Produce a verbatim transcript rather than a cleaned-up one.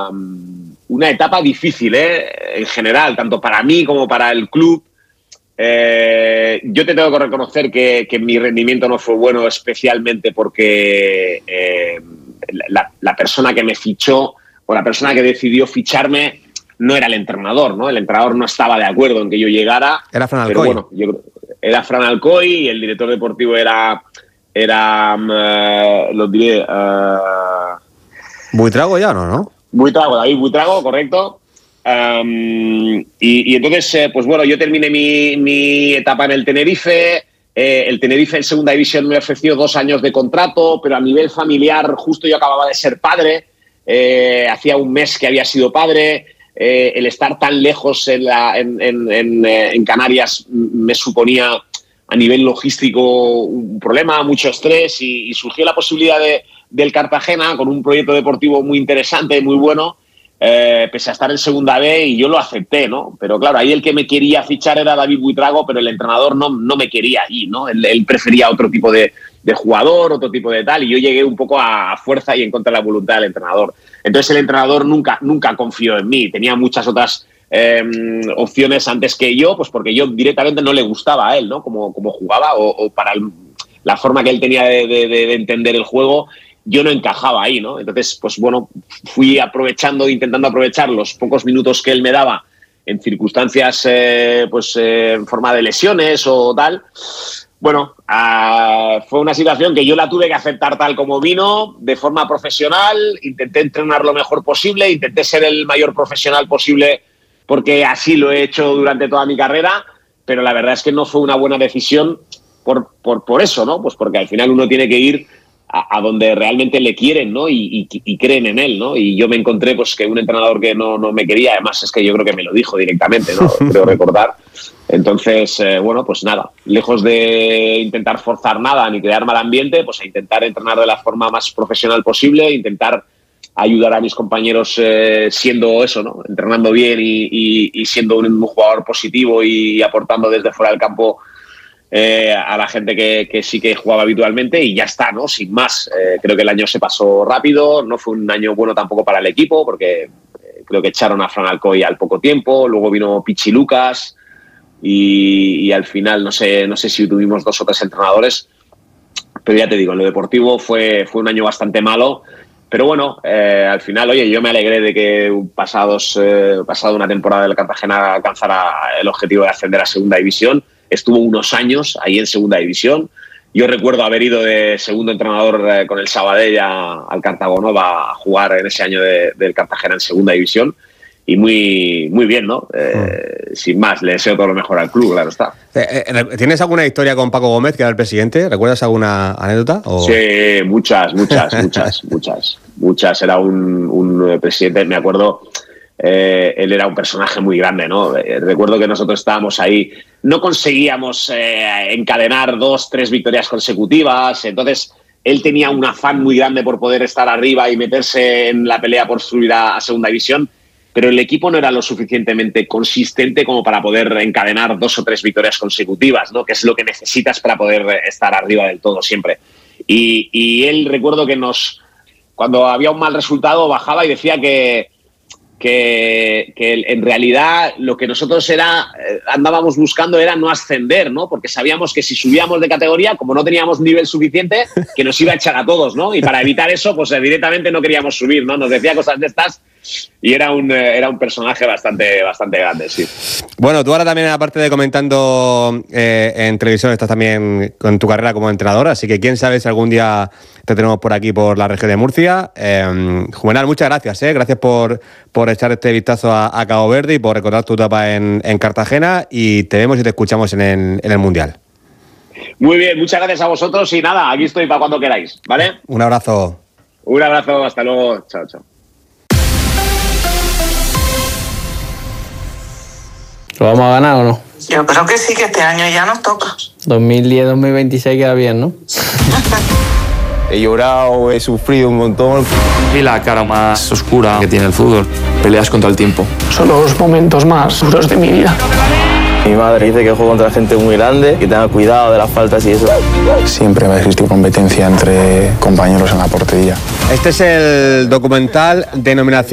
una, una etapa difícil, ¿eh? En general, tanto para mí como para el club. Eh, yo te tengo que reconocer que, que mi rendimiento no fue bueno, especialmente porque eh, la, la persona que me fichó o la persona que decidió ficharme no era el entrenador, ¿no? El entrenador no estaba de acuerdo en que yo llegara. Era Fran Alcoy. Pero bueno, yo, era Fran Alcoy y el director deportivo era, era uh, lo diré... Uh, Buitrago ya no, ¿no? Buitrago, David Buitrago, correcto. Um, y, y entonces, eh, pues bueno, yo terminé mi, mi etapa en el Tenerife. Eh, el Tenerife en segunda división me ofreció dos años de contrato, pero a nivel familiar, justo yo acababa de ser padre. Eh, hacía un mes que había sido padre. Eh, el estar tan lejos en, la, en, en, en, en Canarias me suponía a nivel logístico un problema, mucho estrés, y, y surgió la posibilidad de, del Cartagena con un proyecto deportivo muy interesante, muy bueno. Eh, pese a estar en segunda B, y yo lo acepté, ¿no? Pero claro, ahí el que me quería fichar era David Buitrago, pero el entrenador no, no me quería allí, ¿no? Él, él prefería otro tipo de, de jugador, otro tipo de tal, y yo llegué un poco a fuerza y en contra de la voluntad del entrenador. Entonces el entrenador nunca, nunca confió en mí, tenía muchas otras eh, opciones antes que yo, pues porque yo directamente no le gustaba a él, ¿no? Como, como jugaba o, o para el, la forma que él tenía de, de, de entender el juego. Yo no encajaba ahí, ¿no? Entonces, pues bueno, fui aprovechando, intentando aprovechar los pocos minutos que él me daba en circunstancias, eh, pues eh, en forma de lesiones o tal. Bueno, uh, fue una situación que yo la tuve que aceptar tal como vino, de forma profesional. Intenté entrenar lo mejor posible, intenté ser el mayor profesional posible, porque así lo he hecho durante toda mi carrera, pero la verdad es que no fue una buena decisión por, por, por eso, ¿no? Pues porque al final uno tiene que ir a donde realmente le quieren, ¿no? Y, y, y creen en él, ¿no? Y yo me encontré, pues, que un entrenador que no, no me quería, además es que yo creo que me lo dijo directamente, ¿no? Creo recordar. Entonces, eh, bueno, pues nada, lejos de intentar forzar nada ni crear mal ambiente, pues a intentar entrenar de la forma más profesional posible, intentar ayudar a mis compañeros eh, siendo eso, ¿no? Entrenando bien y, y, y siendo un, un jugador positivo y aportando desde fuera del campo Eh, a la gente que, que sí que jugaba habitualmente, y ya está, ¿no? Sin más. Eh, creo que el año se pasó rápido, no fue un año bueno tampoco para el equipo, porque eh, creo que echaron a Fran Alcoy al poco tiempo, luego vino Pichi Lucas y, y al final no sé, no sé si tuvimos dos o tres entrenadores, pero ya te digo, en lo deportivo fue, fue un año bastante malo. Pero bueno, eh, al final, oye, yo me alegré de que pasados, eh, pasado una temporada del Cartagena alcanzara el objetivo de ascender a segunda división. Estuvo unos años ahí en segunda división. Yo recuerdo haber ido de segundo entrenador eh, con el Sabadell a, al Cartagonova a jugar en ese año de, del Cartagena en segunda división. Y muy, muy bien, ¿no? Eh, mm. Sin más, le deseo todo lo mejor al club, claro está. Eh, eh, ¿Tienes alguna historia con Paco Gómez, que era el presidente? ¿Recuerdas alguna anécdota? O... Sí, muchas, muchas, muchas, muchas. Muchas. Era un, un presidente, me acuerdo... Eh, él era un personaje muy grande, ¿no? Eh, recuerdo que nosotros estábamos ahí, no conseguíamos eh, encadenar dos, tres victorias consecutivas, entonces él tenía un afán muy grande por poder estar arriba y meterse en la pelea por subir a, a segunda división, pero el equipo no era lo suficientemente consistente como para poder encadenar dos o tres victorias consecutivas, ¿no? Que es lo que necesitas para poder estar arriba del todo siempre. Y, y él, recuerdo que nos, cuando había un mal resultado, bajaba y decía que Que, que en realidad lo que nosotros era eh, andábamos buscando era no ascender, ¿no? Porque sabíamos que si subíamos de categoría, como no teníamos nivel suficiente, que nos iba a echar a todos, ¿no? Y para evitar eso, pues eh, directamente no queríamos subir, ¿no? Nos decía cosas de estas y era un, eh, era un personaje bastante, bastante grande, sí. Bueno, tú ahora también, aparte de comentando eh, en televisión, estás también con tu carrera como entrenador, así que quién sabe si algún día te tenemos por aquí, por la región de Murcia. Eh, Juvenal, muchas gracias, ¿eh? Gracias por, por echar este vistazo a, a Cabo Verde y por recordar tu etapa en, en Cartagena, y te vemos y te escuchamos en el, en el Mundial. Muy bien, muchas gracias a vosotros y nada, aquí estoy para cuando queráis, ¿vale? Un abrazo. Un abrazo, hasta luego, chao, chao. ¿Lo vamos a ganar o no? Yo creo que sí, que este año ya nos toca. dos mil diez dos mil veintiséis queda bien, ¿no? He llorado, he sufrido un montón. Y la cara más oscura que tiene el fútbol. Peleas contra el tiempo. Son los momentos más duros de mi vida. Mi madre dice que juego contra gente muy grande, que tenga cuidado de las faltas y eso. Siempre va a existir competencia entre compañeros en la portería. Este es el documental Denominación